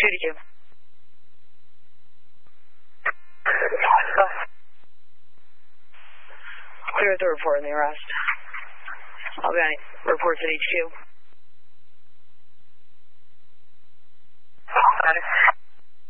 2-2. Clear the report in the arrest. I'll be on reports at HQ.